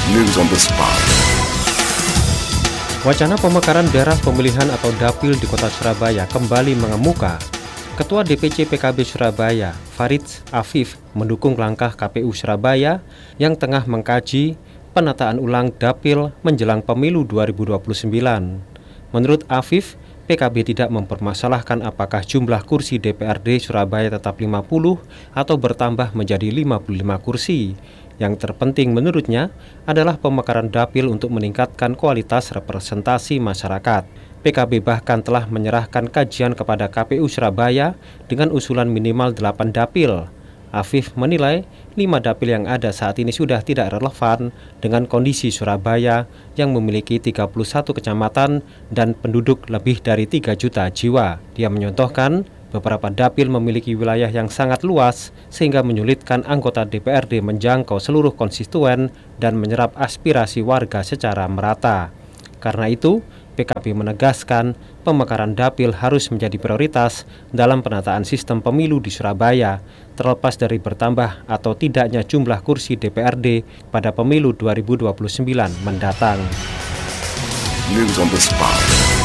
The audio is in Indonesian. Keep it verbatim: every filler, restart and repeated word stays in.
News on the spot. Wacana pemekaran daerah pemilihan atau dapil di kota Surabaya kembali mengemuka. Ketua D P C P K B Surabaya, Farid Afif, mendukung langkah K P U Surabaya yang tengah mengkaji penataan ulang dapil menjelang pemilu dua ribu dua puluh sembilan. Menurut Afif, P K B tidak mempermasalahkan apakah jumlah kursi D P R D Surabaya tetap lima puluh atau bertambah menjadi lima puluh lima kursi. Yang terpenting menurutnya adalah pemekaran dapil untuk meningkatkan kualitas representasi masyarakat. P K B bahkan telah menyerahkan kajian kepada K P U Surabaya dengan usulan minimal delapan dapil. Afif menilai lima dapil yang ada saat ini sudah tidak relevan dengan kondisi Surabaya yang memiliki tiga puluh satu kecamatan dan penduduk lebih dari tiga juta jiwa. Dia menyontohkan beberapa dapil memiliki wilayah yang sangat luas sehingga menyulitkan anggota D P R D menjangkau seluruh konstituen dan menyerap aspirasi warga secara merata. Karena itu, P K B menegaskan pemekaran dapil harus menjadi prioritas dalam penataan sistem pemilu di Surabaya, terlepas dari bertambah atau tidaknya jumlah kursi D P R D pada pemilu dua ribu dua puluh sembilan mendatang. News on the spot.